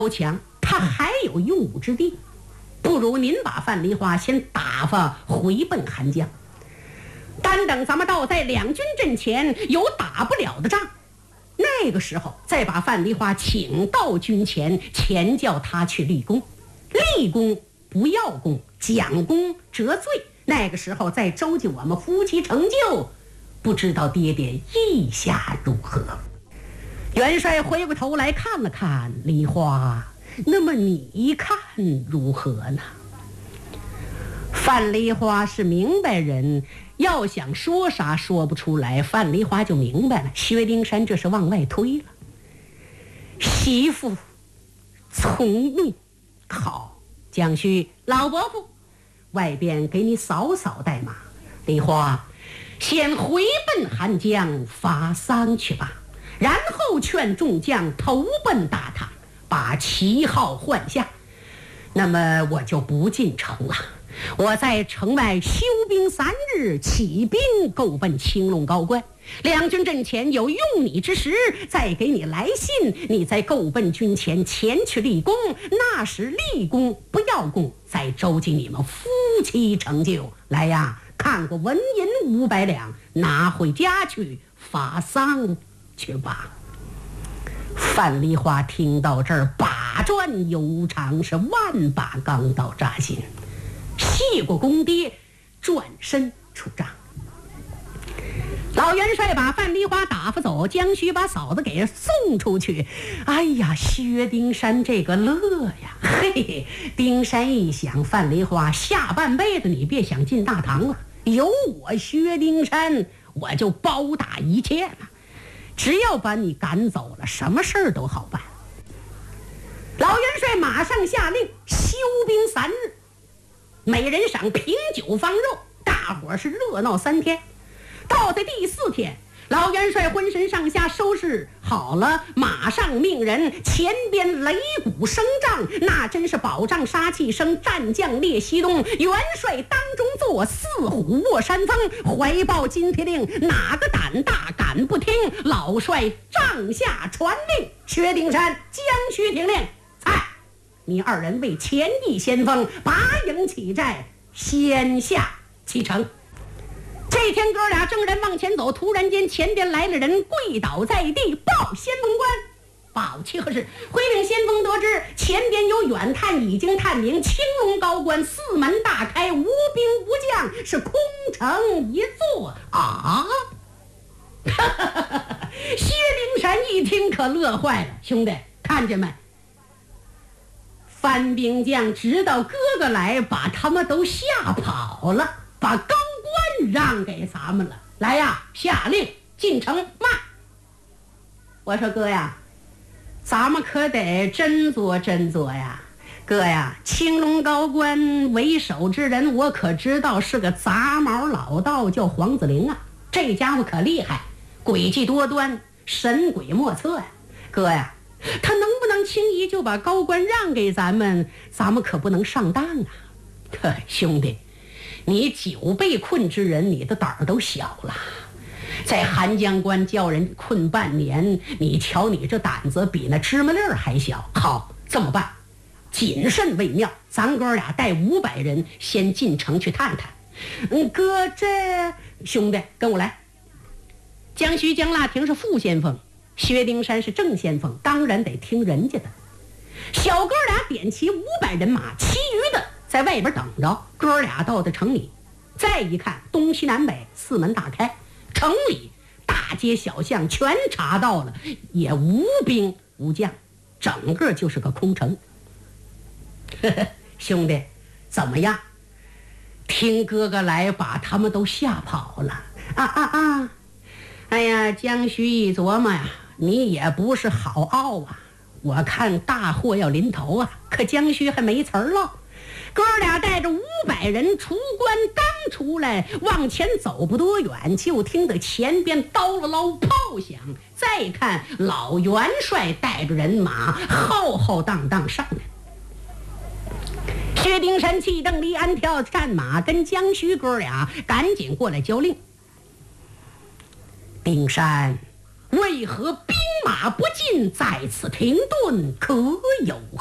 强，他还有用武之地，不如您把范梨花先打发回奔韩江，单等咱们到在两军阵前有打不了的仗，那个时候再把范梨花请到军前，前叫他去立功，立功不要功，讲功折罪，那个时候再周济我们夫妻成就，不知道爹爹意下如何？元帅回过头来看了看梨花，那么你看如何呢？范梨花是明白人，要想说啥说不出来，范梨花就明白了。薛丁山这是往外推了，媳妇从命好，蒋须老伯父外边给你嫂嫂带马，梨花先回奔韩江发丧去吧，然后劝众将投奔大唐，把旗号换下。那么我就不进城了，我在城外休兵3日，起兵够奔青龙高关，两军阵前有用你之时，再给你来信，你再够奔军前前去立功，那时立功不要功，再周济你们夫妻成就。来呀，看过纹银500两，拿回家去发丧去吧。范梨花听到这儿，把转悠长，是万把钢刀扎心，谢过公爹，转身出帐。老元帅把范梨花打发走，江须把嫂子给送出去。哎呀，薛丁山这个乐呀，嘿，丁山一想，范梨花下半辈子你别想进大唐了，有我薛丁山，我就包打一切了，只要把你赶走了，什么事儿都好办。老元帅马上下令休兵3日，每人赏品酒方肉，大伙是热闹3天。到在第4天，老元帅浑身上下收拾好了，马上命人前边擂鼓声仗，那真是保障杀气声，战将列西东，元帅当中坐，4虎卧山峰，怀抱金皮令，哪个胆大敢不听？老帅帐下传令，薛丁山、江须听令，你2人为前翼先锋，拔营起寨，先下启程。这天哥俩正人往前走，突然间前边来了人，跪倒在地，报先锋官。报气何事？回禀先锋得知，前边有远探已经探明，青龙高关4门大开，无兵无将，是空城一座啊！薛丁山一听可乐坏了，兄弟看见没？番兵将知道哥哥来，把他们都吓跑了，把高关让给咱们了。来呀，下令进城骂。我说哥呀，咱们可得斟酌斟酌呀。哥呀，青龙高关为首之人，我可知道是个杂毛老道，叫黄子陵啊。这家伙可厉害，诡计多端，神鬼莫测呀。哥呀，他能不能轻易就把高官让给咱们？咱们可不能上当啊！兄弟，你久被困之人，你的胆儿都小了。在韩江关叫人困半年，你瞧你这胆子比那芝麻粒儿还小。好，这么办，谨慎为妙。咱哥俩带500人先进城去探探。哥，这兄弟跟我来。江须、江腊亭是副先锋，薛丁山是正先锋，当然得听人家的。小哥俩点齐500人马，其余的在外边等着。哥俩到的城里，再一看，东西南北4门大开，城里大街小巷全查到了，也无兵无将，整个就是个空城。兄弟怎么样？听哥哥来，把他们都吓跑了啊！哎呀，江须一琢磨呀，你也不是好傲啊，我看大祸要临头啊。可江须还没词儿了。哥俩带着500人出关，刚出来往前走不多远，就听得前边叨了唠炮响，再看老元帅带着人马浩浩荡荡上来。薛丁山气蹬离鞍跳战马，跟江须哥俩赶紧过来交令。丁山为何兵马不进，在此停顿，可有